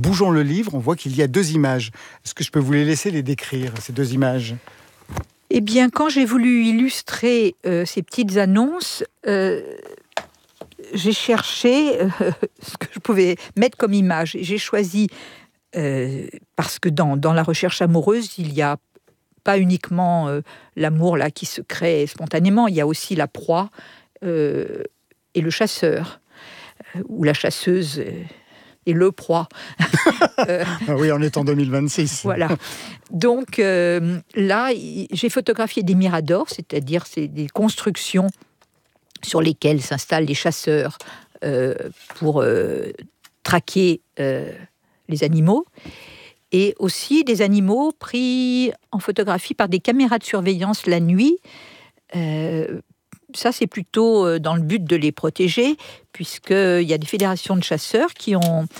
bougeons le livre, on voit qu'il y a 2 images. Est-ce que je peux vous les laisser les décrire, ces 2 images ? Eh bien, quand j'ai voulu illustrer ces petites annonces, j'ai cherché ce que je pouvais mettre comme image. Et j'ai choisi, parce que dans la recherche amoureuse, il y a pas uniquement l'amour là qui se crée spontanément, il y a aussi la proie et le chasseur, ou la chasseuse et le proie. Oui, on est en 2026. Voilà. Donc là, j'ai photographié des miradors, c'est-à-dire c'est des constructions sur lesquelles s'installent les chasseurs pour traquer les animaux. Et aussi des animaux pris en photographie par des caméras de surveillance la nuit. Ça, c'est plutôt dans le but de les protéger, puisqu'il y a des fédérations de chasseurs qui,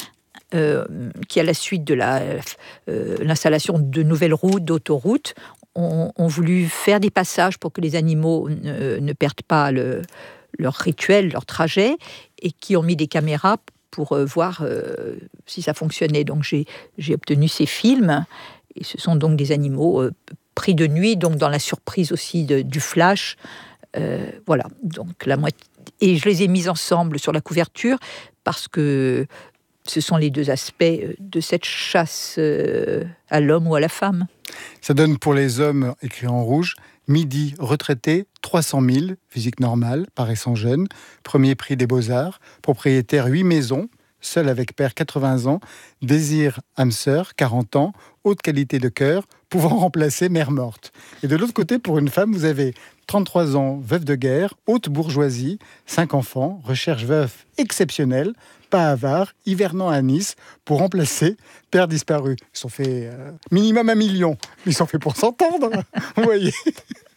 à la suite de l'installation de nouvelles routes, d'autoroutes, ont voulu faire des passages pour que les animaux ne perdent pas leur rituel, leur trajet, et qui ont mis des caméras pour voir si ça fonctionnait. Donc j'ai obtenu ces films, et ce sont donc des animaux pris de nuit, donc dans la surprise aussi du flash. Voilà, donc la moitié. Et je les ai mis ensemble sur la couverture parce que ce sont les 2 aspects de cette chasse à l'homme ou à la femme. Ça donne pour les hommes, écrit en rouge, Midi, retraité, 300 000, physique normale, paraissant jeune, premier prix des Beaux-Arts, propriétaire 8 maisons, seul avec père 80 ans, désir âme sœur, 40 ans, haute qualité de cœur, pouvant remplacer mère morte. Et de l'autre côté, pour une femme, vous avez 33 ans, veuve de guerre, haute bourgeoisie, 5 enfants, recherche veuf exceptionnelle, pas avare, hivernant à Nice, pour remplacer père disparu. Ils sont fait minimum 1 million. Ils sont faits pour s'entendre, vous voyez.